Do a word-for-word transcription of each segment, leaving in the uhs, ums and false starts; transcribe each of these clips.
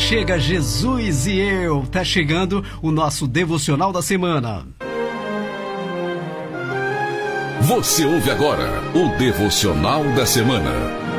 chega Jesus e eu. Tá chegando o nosso devocional da semana. Você ouve agora o devocional da semana.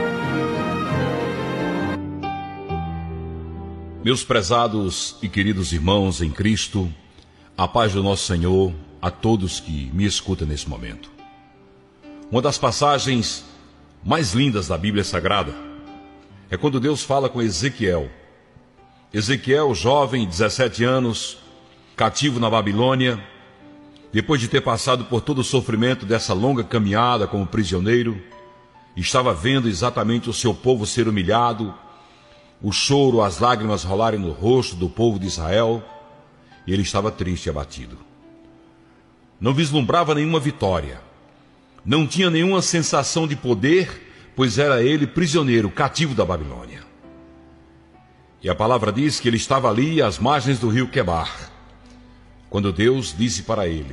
Meus prezados e queridos irmãos em Cristo, a paz do nosso Senhor a todos que me escutam nesse momento. Uma das passagens mais lindas da Bíblia Sagrada é quando Deus fala com Ezequiel. Ezequiel, jovem, dezessete anos, cativo na Babilônia, depois de ter passado por todo o sofrimento dessa longa caminhada como prisioneiro, estava vendo exatamente o seu povo ser humilhado, o choro, as lágrimas rolarem no rosto do povo de Israel, e ele estava triste e abatido. Não vislumbrava nenhuma vitória, não tinha nenhuma sensação de poder, pois era ele prisioneiro, cativo da Babilônia. E a palavra diz que ele estava ali às margens do rio Quebar, quando Deus disse para ele: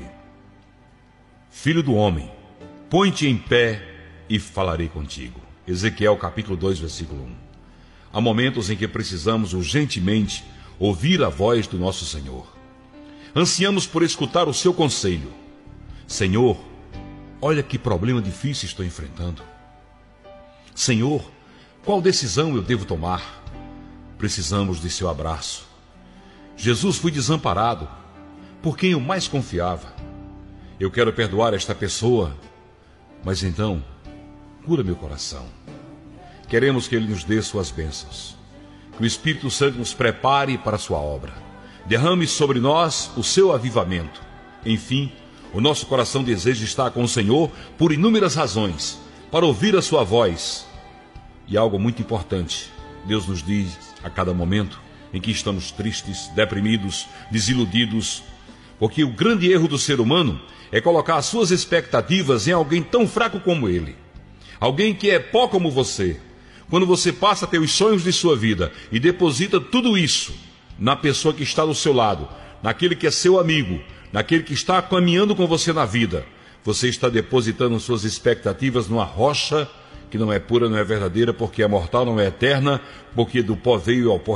Filho do homem, põe-te em pé e falarei contigo. Ezequiel capítulo dois, versículo um. Há momentos em que precisamos urgentemente ouvir a voz do nosso Senhor. Ansiamos por escutar o seu conselho. Senhor, olha que problema difícil estou enfrentando. Senhor, qual decisão eu devo tomar? Precisamos de seu abraço. Jesus, fui desamparado, por quem eu mais confiava. Eu quero perdoar esta pessoa, mas então, cura meu coração. Queremos que Ele nos dê suas bênçãos, que o Espírito Santo nos prepare para a sua obra, derrame sobre nós o seu avivamento. Enfim, o nosso coração deseja estar com o Senhor por inúmeras razões, para ouvir a sua voz. E algo muito importante, Deus nos diz a cada momento em que estamos tristes, deprimidos, desiludidos, porque o grande erro do ser humano é colocar as suas expectativas em alguém tão fraco como ele, alguém que é pó como você. Quando você passa a ter os sonhos de sua vida e deposita tudo isso na pessoa que está do seu lado, naquele que é seu amigo, naquele que está caminhando com você na vida, você está depositando suas expectativas numa rocha que não é pura, não é verdadeira, porque é mortal, não é eterna, porque do pó veio ao pó